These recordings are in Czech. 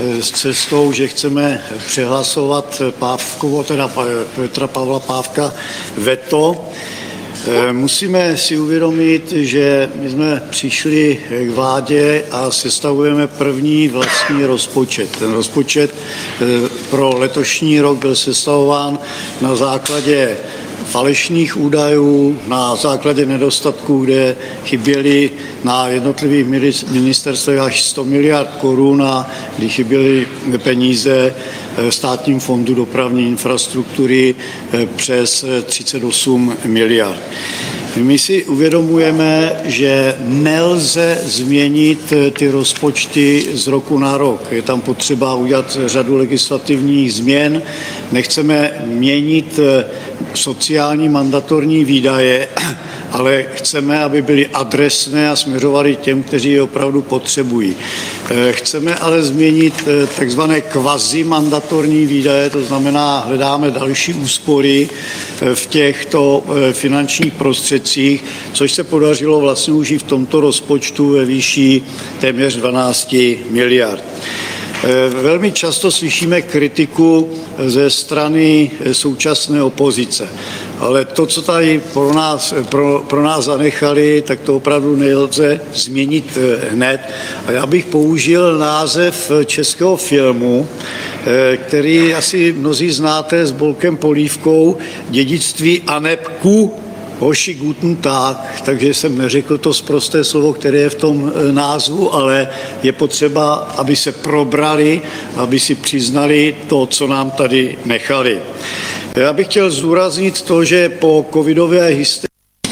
s cestou, že chceme přehlasovat Pávkovo, teda Petra Pavla Pávka, veto. Musíme si uvědomit, že my jsme přišli k vládě a sestavujeme první vlastní rozpočet. Ten rozpočet pro letošní rok byl sestavován na základě falešných údajů, na základě nedostatků, kde chyběly na jednotlivých ministerstvech až 100 miliard korun a kdy chyběly peníze v Státním fondu dopravní infrastruktury přes 38 miliard. My si uvědomujeme, že nelze změnit ty rozpočty z roku na rok. Je tam potřeba udělat řadu legislativních změn. Nechceme měnit sociální mandatorní výdaje, ale chceme, aby byly adresné a směřovaly těm, kteří je opravdu potřebují. Chceme ale změnit takzvané kvazimandatorní výdaje, to znamená, hledáme další úspory v těchto finančních prostředcích, což se podařilo vlastně už i v tomto rozpočtu ve výši téměř 12 miliard. Velmi často slyšíme kritiku ze strany současné opozice, ale to, co tady pro nás zanechali, tak to opravdu nelze změnit hned. A já bych použil název českého filmu, který asi mnozí znáte s Bolkem Polívkou, Dědictví aneb ku Hoši guten Tag, takže jsem neřekl to sprosté slovo, které je v tom názvu, ale je potřeba, aby se probrali, aby si přiznali to, co nám tady nechali. Já bych chtěl zdůraznit to, že po covidové hysterii...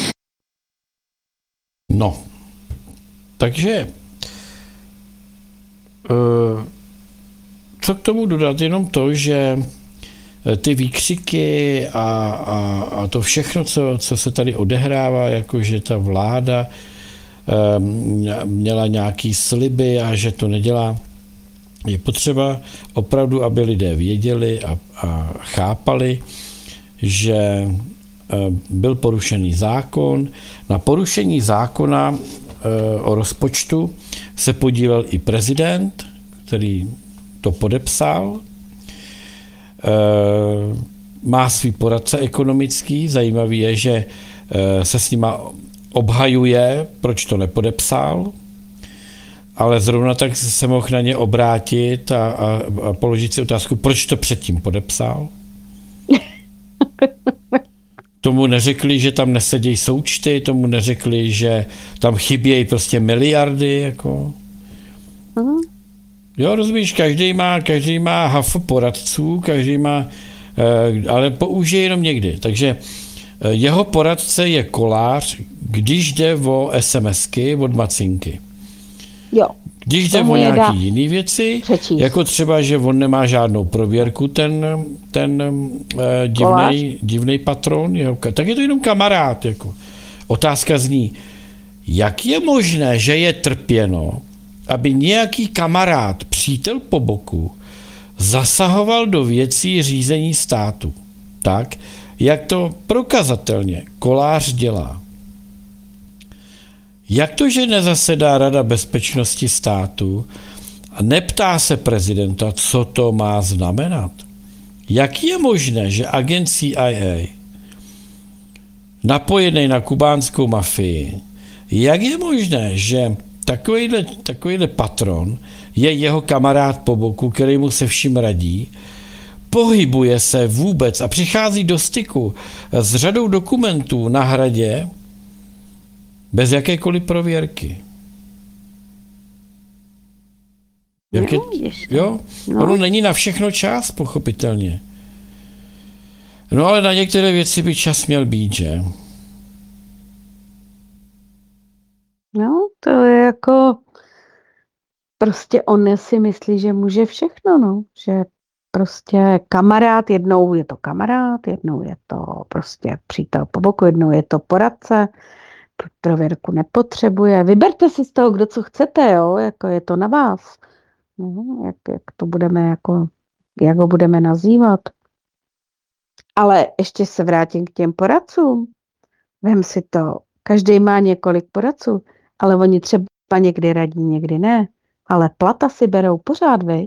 No, takže co k tomu dodat? Jenom to, že ty výkřiky a to všechno, co se tady odehrává, jakože ta vláda měla nějaký sliby a že to nedělá, je potřeba opravdu, aby lidé věděli a chápali, že byl porušený zákon. Na porušení zákona o rozpočtu se podílel i prezident, který to podepsal. Má svý poradce ekonomický. Zajímavý je, že se s nima obhajuje, proč to nepodepsal, ale zrovna tak se mohl na ně obrátit a položit si otázku, proč to předtím podepsal. Tomu neřekli, že tam nesedějí součty, tomu neřekli, že tam chybějí prostě miliardy, jako. Jo, rozumíš, každý má haf poradců, každý má, ale použije jenom někdy. Takže jeho poradce je Kolář, když jde o SMSky od Macinky. Jo. Když jde o nějaké jiné věci, jako třeba, že on nemá žádnou prověrku, ten divnej patron, tak je to jenom kamarád. Jako. Otázka zní, jak je možné, že je trpěno, aby nějaký kamarád, přítel po boku, zasahoval do věcí řízení státu. Tak, jak to prokazatelně Kolář dělá. Jak to, že nezasedá Rada bezpečnosti státu a neptá se prezidenta, co to má znamenat? Jak je možné, že agent CIA napojený na kubánskou mafii, jak je možné, že takovýhle patron je jeho kamarád po boku, který mu se vším radí, pohybuje se vůbec a přichází do styku s řadou dokumentů na Hradě bez jakékoliv prověrky. Ono není na všechno čas, pochopitelně. No ale na některé věci by čas měl být, že? No, to je jako prostě on si myslí, že může všechno, no, že prostě kamarád, jednou je to kamarád, jednou je to prostě přítel po boku, jednou je to poradce, prověrku nepotřebuje. Vyberte si z toho, kdo co chcete, jo, jako je to na vás. No, jak to budeme jako, jak ho budeme nazývat. Ale ještě se vrátím k těm poradcům. Vem si to, každý má několik poradců, ale oni třeba někdy radí, někdy ne. Ale plata si berou pořád, viď?